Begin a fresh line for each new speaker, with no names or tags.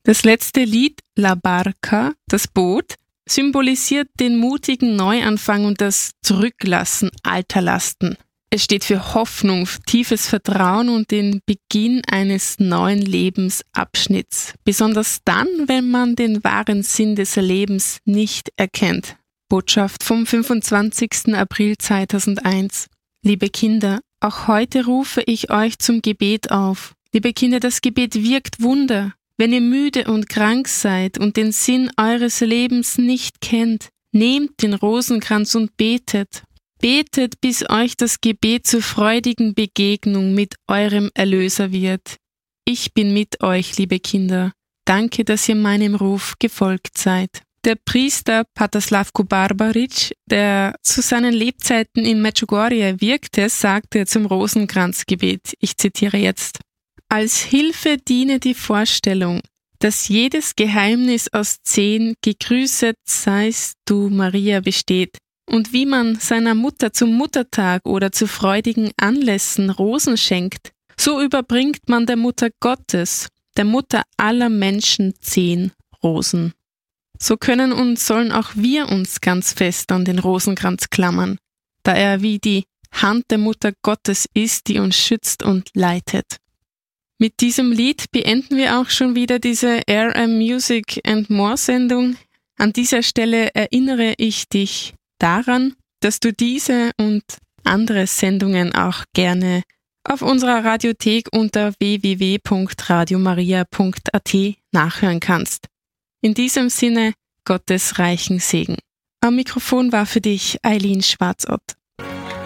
Das letzte Lied, La Barca, das Boot, symbolisiert den mutigen Neuanfang und das Zurücklassen alter Lasten. Es steht für Hoffnung, tiefes Vertrauen und den Beginn eines neuen Lebensabschnitts. Besonders dann, wenn man den wahren Sinn des Lebens nicht erkennt. Botschaft vom 25. April 2001. Liebe Kinder, auch heute rufe ich euch zum Gebet auf. Liebe Kinder, das Gebet wirkt Wunder. Wenn ihr müde und krank seid und den Sinn eures Lebens nicht kennt, nehmt den Rosenkranz und betet. Betet, bis euch das Gebet zur freudigen Begegnung mit eurem Erlöser wird. Ich bin mit euch, liebe Kinder. Danke, dass ihr meinem Ruf gefolgt seid. Der Priester Pater Slavko Barbaric, der zu seinen Lebzeiten in Medjugorje wirkte, sagte zum Rosenkranzgebet, ich zitiere jetzt: Als Hilfe diene die Vorstellung, dass jedes Geheimnis aus 10 gegrüßet seist du, Maria, besteht. Und wie man seiner Mutter zum Muttertag oder zu freudigen Anlässen Rosen schenkt, so überbringt man der Mutter Gottes, der Mutter aller Menschen 10 Rosen. So können und sollen auch wir uns ganz fest an den Rosenkranz klammern, da er wie die Hand der Mutter Gottes ist, die uns schützt und leitet. Mit diesem Lied beenden wir auch schon wieder diese RM Music and More Sendung. An dieser Stelle erinnere ich dich daran, dass du diese und andere Sendungen auch gerne auf unserer Radiothek unter www.radiomaria.at nachhören kannst. In diesem Sinne, Gottes reichen Segen. Am Mikrofon war für dich Eileen Schwarzott.